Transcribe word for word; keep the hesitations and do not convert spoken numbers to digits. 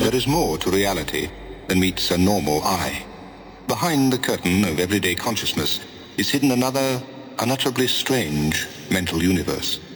there is more to reality than meets a normal eye. Behind the curtain of everyday consciousness is hidden another, unutterably strange mental universe.